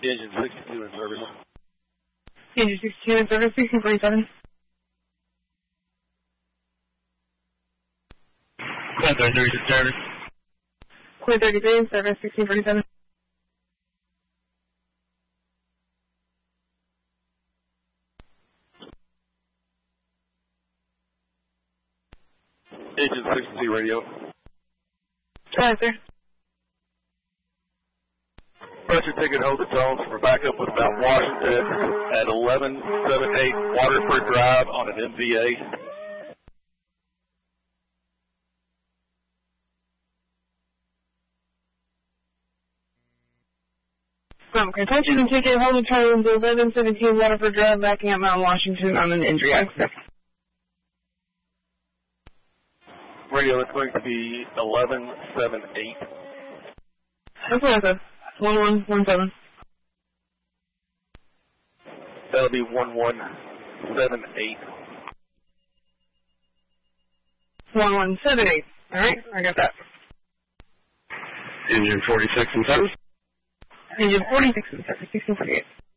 Engine 62 in service. Engine 62 in service, 1647. Quinn 33 in service. Quinn 33 in service, 1647. Engine 62 radio. Hi, sir. Pressure ticket hold the tones for backup with Mount Washington at 1178 Waterford Drive on an MVA. Okay, touches and ticket hold the tones 1117 Waterford Drive backing up Mount Washington on an injury access. Radio, it's going to be 1178. That's what I said. 1117. That'll be 1178. 1178. Alright, I got that. Engine 46 in service. Engine 46 in service, 1648.